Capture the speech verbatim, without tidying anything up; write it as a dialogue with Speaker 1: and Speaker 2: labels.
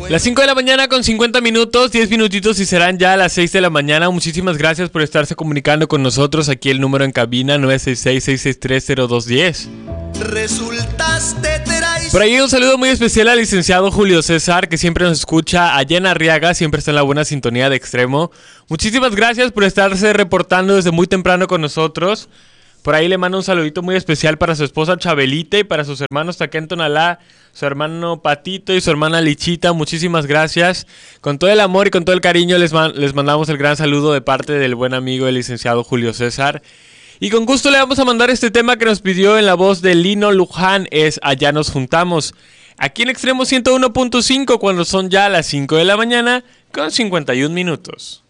Speaker 1: Las cinco de la mañana con cincuenta minutos, diez minutitos y serán ya las seis de la mañana. Muchísimas gracias por estarse comunicando con nosotros. Aquí el número en cabina nueve seis seis, seis seis tres, cero dos uno cero.
Speaker 2: Resultaste traicionero.
Speaker 1: Por ahí un saludo muy especial al licenciado Julio César, que siempre nos escucha allá en Arriaga, siempre está en la buena sintonía de Extremo. Muchísimas gracias por estarse reportando desde muy temprano con nosotros. Por ahí le mando un saludito muy especial para su esposa Chabelita y para sus hermanos acá en Tonalá, su hermano Patito y su hermana Lichita. Muchísimas gracias. Con todo el amor y con todo el cariño les, man- les mandamos el gran saludo de parte del buen amigo el licenciado Julio César. Y con gusto le vamos a mandar este tema que nos pidió en la voz de Lino Luján, es Allá nos juntamos. Aquí en Extremo ciento uno punto cinco cuando son ya las cinco de la mañana con cincuenta y un minutos.